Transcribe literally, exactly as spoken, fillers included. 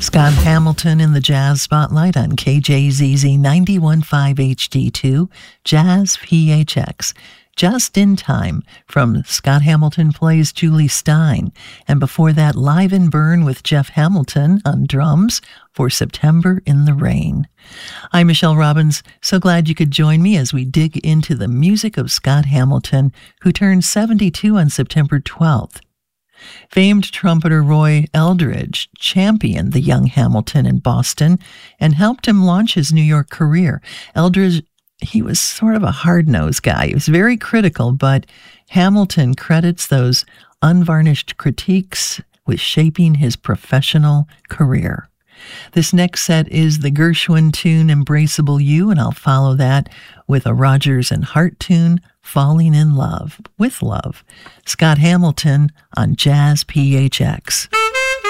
Scott Hamilton in the Jazz Spotlight on K J Z Z ninety-one point five H D two, Jazz P H X. Just in Time from Scott Hamilton Plays Julie Stein. And before that, Live and Burn with Jeff Hamilton on drums for September in the Rain. I'm Michelle Robbins. So glad you could join me as we dig into the music of Scott Hamilton, who turned seventy-two on September twelfth. Famed trumpeter Roy Eldridge championed the young Hamilton in Boston and helped him launch his New York career. Eldridge, he was sort of a hard-nosed guy. He was very critical, but Hamilton credits those unvarnished critiques with shaping his professional career. This next set is the Gershwin tune Embraceable You, and I'll follow that with a Rodgers and Hart tune, Falling in Love with Love. Scott Hamilton on Jazz P H X.